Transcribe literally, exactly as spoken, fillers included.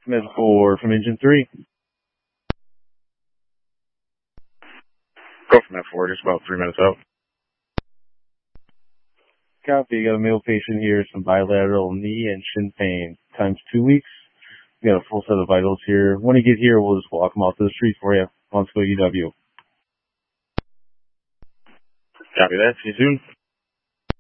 Med four from engine three. Go from Med four, just about three minutes out. Copy. You got a male patient here, some bilateral knee and shin pain, times two weeks. We got a full set of vitals here. When you get here, we'll just walk him out to the street for you. Let's go U W. Copy that. See you soon.